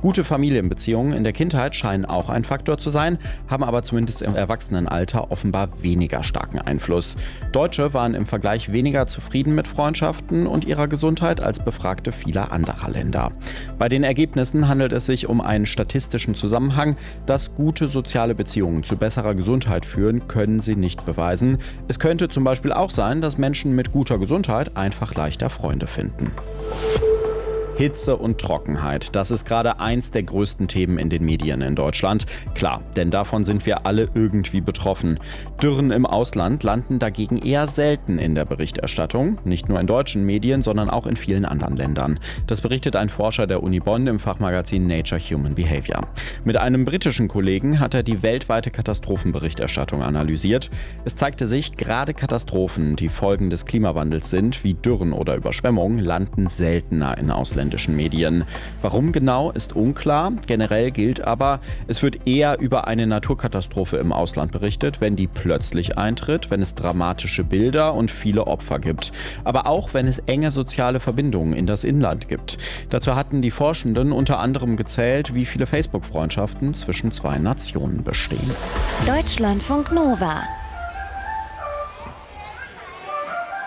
Gute Familienbeziehungen in der Kindheit scheinen auch ein Faktor zu sein, haben aber zumindest im Erwachsenenalter offenbar weniger starken Einfluss. Deutsche waren im Vergleich weniger zufrieden mit Freundschaften und ihrer Gesundheit als Befragte vieler anderer Länder. Bei den Ergebnissen handelt es sich um einen statistischen Zusammenhang. Dass gute soziale Beziehungen zu besserer Gesundheit führen, können sie nicht beweisen. Es könnte zum Beispiel auch sein, dass Menschen mit guter Gesundheit einfach leichter Freunde finden. Hitze und Trockenheit, das ist gerade eins der größten Themen in den Medien in Deutschland. Klar, denn davon sind wir alle irgendwie betroffen. Dürren im Ausland landen dagegen eher selten in der Berichterstattung. Nicht nur in deutschen Medien, sondern auch in vielen anderen Ländern. Das berichtet ein Forscher der Uni Bonn im Fachmagazin Nature Human Behavior. Mit einem britischen Kollegen hat er die weltweite Katastrophenberichterstattung analysiert. Es zeigte sich, gerade Katastrophen, die Folgen des Klimawandels sind, wie Dürren oder Überschwemmungen, landen seltener in ausländischen Medien. Warum genau, ist unklar. Generell gilt aber, es wird eher über eine Naturkatastrophe im Ausland berichtet, wenn die plötzlich eintritt, wenn es dramatische Bilder und viele Opfer gibt. Aber auch, wenn es enge soziale Verbindungen in das Inland gibt. Dazu hatten die Forschenden unter anderem gezählt, wie viele Facebook-Freundschaften zwischen zwei Nationen bestehen. Deutschlandfunk Nova